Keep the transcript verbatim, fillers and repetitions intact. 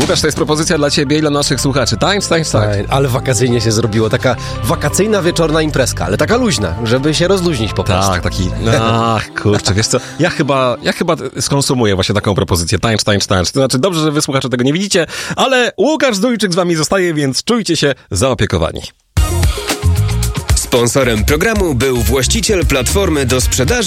Łukasz, to jest propozycja dla ciebie i dla naszych słuchaczy. Tańcz, tańcz, tańcz. Ale wakacyjnie się zrobiło. Taka wakacyjna wieczorna imprezka, ale taka luźna, żeby się rozluźnić po prostu. Tak, taki, ach, kurczę, wiesz co, ja chyba, ja chyba skonsumuję właśnie taką propozycję. Tańcz, tańcz, tańcz. To znaczy, dobrze, że wy słuchacze tego nie widzicie, ale Łukasz Zdójczyk z wami zostaje, więc czujcie się zaopiekowani. Sponsorem programu był właściciel platformy do sprzedaży